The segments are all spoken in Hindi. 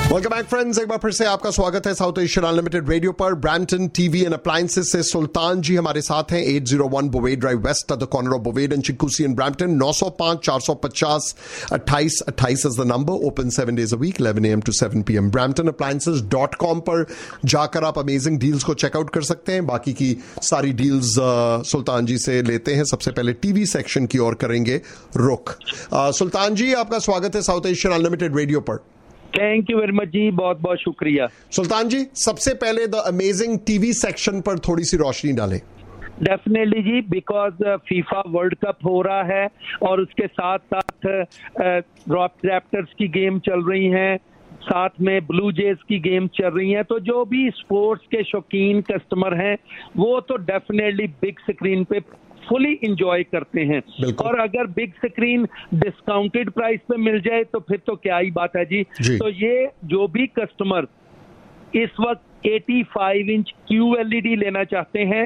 वेलकम बैक फ्रेंड्स, एक बार फिर से आपका स्वागत है साउथ एशियन अनलिमिटेड रेडियो पर। ब्रैम्पटन टीवी एंड अप्लायंसेस से सुल्तान जी हमारे साथ हैं। 801 बोवेड drive waste at the corner of बोवेड and चिंकूसी in Brampton. 905 450 2828 is the number. Open 7 days a week 11 AM to 7 PM। bramptonappliances.com पर जाकर आप अमेजिंग डील्स को चेकआउट कर सकते हैं। बाकी की सारी डील्स सुल्तान जी से लेते हैं। सबसे पहले टीवी सेक्शन की ओर करेंगे रुख। सुल्तान जी, आपका स्वागत है साउथ एशियन अनलिमिटेड रेडियो पर। थैंक यू वेरी मच जी, बहुत बहुत शुक्रिया। सुल्तान जी, सबसे पहले द अमेजिंग टीवी सेक्शन पर थोड़ी सी रोशनी डालें। Definitely ji, because FIFA world cup हो रहा है और उसके साथ साथ रैप्टर्स की गेम चल रही हैं, साथ में ब्लू जेज की गेम चल रही हैं। तो जो भी स्पोर्ट्स के शौकीन कस्टमर हैं वो तो डेफिनेटली बिग स्क्रीन पे फुली इंजॉय करते हैं। और अगर बिग स्क्रीन डिस्काउंटेड प्राइस पे मिल जाए तो फिर तो क्या ही बात है जी। तो ये जो भी कस्टमर इस वक्त 85 इंच QLED लेना चाहते हैं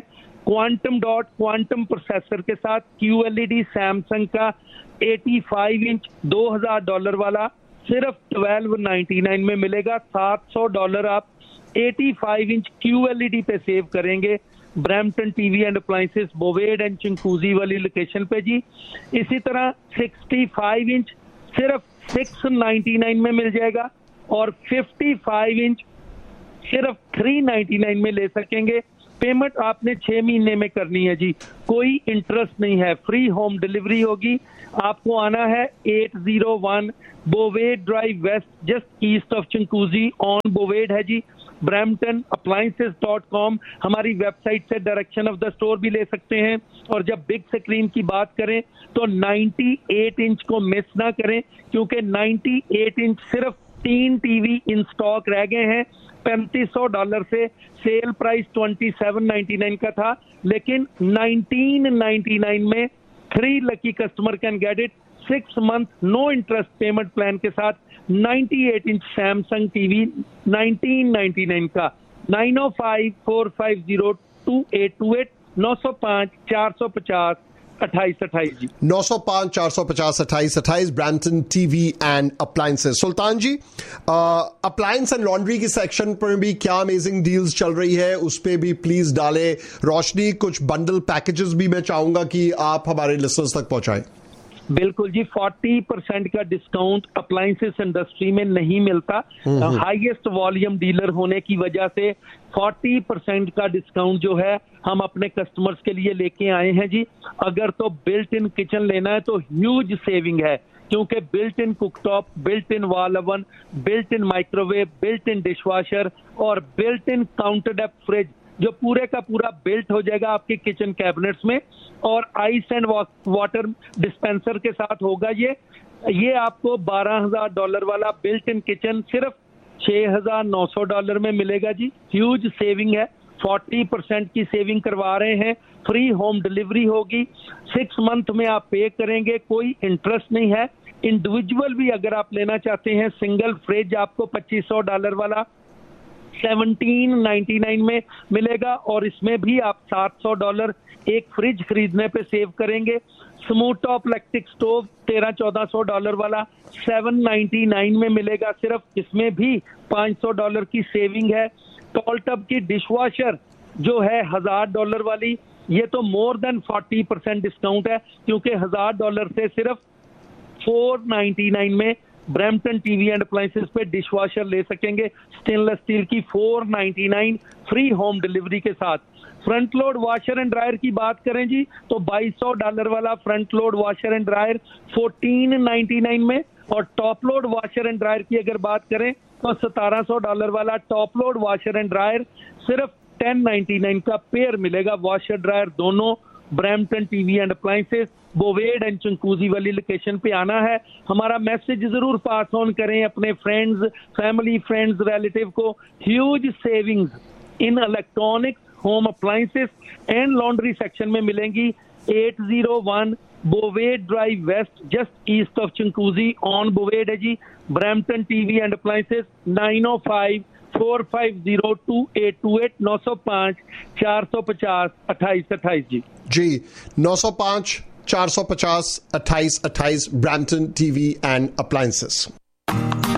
क्वांटम प्रोसेसर के साथ, QLED सैमसंग का 85 इंच $2000 वाला सिर्फ $1299 में मिलेगा। $700 आप 85 इंच QLED पे सेव करेंगे Brampton TV and appliances बोवेड and चिंकूजी वाली लोकेशन पे जी। इसी तरह 65 इंच सिर्फ $699 में मिल जाएगा और 55 इंच सिर्फ $399 में ले सकेंगे। पेमेंट आपने 6 महीने में करनी है जी, कोई इंटरेस्ट नहीं है, फ्री होम डिलीवरी होगी। आपको आना है 801 बोवेड drive waste just east of चिंकूजी on बोवेड है जी। bramptonappliances.com हमारी वेबसाइट से डायरेक्शन ऑफ द स्टोर भी ले सकते हैं। और जब बिग स्क्रीन की बात करें तो 98 इंच को मिस ना करें, क्योंकि 98 इंच सिर्फ 3 टीवी इन स्टॉक रह गए हैं। $3500 से सेल प्राइस $2799 का था, लेकिन $1999 में 3 lucky customer can get it 6 month no interest payment plan के साथ। 98 इंच सैमसंग टीवी 1999 का। 905-450-2828 905 450 2828 जी। 905 450 2828 Brampton TV and appliances. Sultan ji, appliance and laundry की सेक्शन पर भी क्या अमेजिंग डील्स चल रही है, उस पर भी प्लीज डालें रोशनी। कुछ बंडल पैकेजेस भी मैं चाहूंगा कि आप हमारे लिसनर्स तक पहुंचाएं। बिल्कुल जी, 40% का डिस्काउंट अप्लायंसेस इंडस्ट्री में नहीं मिलता। हाईएस्ट वॉल्यूम डीलर होने की वजह से 40% का डिस्काउंट जो है हम अपने कस्टमर्स के लिए लेके आए हैं जी। अगर तो बिल्ट इन किचन लेना है तो ह्यूज सेविंग है, क्योंकि built in cooktop, built in wall oven, built in microwave, built in dishwasher और built in counter top fridge जो पूरे का पूरा बिल्ट हो जाएगा आपके किचन कैबिनेट्स में। और आइस एंड वाटर डिस्पेंसर के साथ होगा ये आपको $12000 वाला बिल्ट इन किचन सिर्फ $6900 में मिलेगा जी। ह्यूज सेविंग है, 40% की सेविंग करवा रहे हैं। फ्री होम डिलीवरी होगी, 6 मंथ में आप पे करेंगे, कोई इंटरेस्ट नहीं है। इंडिविजुअल भी अगर आप लेना चाहते हैं, सिंगल फ्रिज आपको $2500 वाला 1799 में मिलेगा और इसमें भी आप $700 एक फ्रिज खरीदने पे सेव करेंगे। स्मूथ टॉप इलेक्ट्रिक स्टोव $1300-1400 वाला 799 में मिलेगा सिर्फ, इसमें भी $500 की सेविंग है। टॉल टब की डिशवॉशर जो है $1000 वाली, ये तो मोर देन 40% डिस्काउंट है, क्योंकि $1000 से सिर्फ $499 में ब्रैम्पटन टीवी एंड अप्लायंसेस पे डिशवॉशर ले सकेंगे स्टेनलेस स्टील की, $499 फ्री होम डिलीवरी के साथ। Front load washer and dryer की बात करें जी तो $2200 वाला front load washer and dryer $1499 में, और top load washer and dryer की अगर बात करें तो $1700 वाला top load washer and dryer सिर्फ $1099 का पेयर मिलेगा। वॉशर ड्रायर दोनों Brampton TV and appliances बोवेड and चिंकूजी वाली लोकेशन पे आना है। हमारा मैसेज जरूर पास ऑन करें अपने फ्रेंड्स, फैमिली, फ्रेंड्स, रिलेटिव को। Huge savings in electronics, home appliances and laundry section में मिलेंगी। 801 बोवेड drive waste just east of चिंकूजी on बोवेड है जी। Brampton TV and appliances 905-450-2828 905 450 2828 ji. 905 450 2828 Brampton TV and appliances.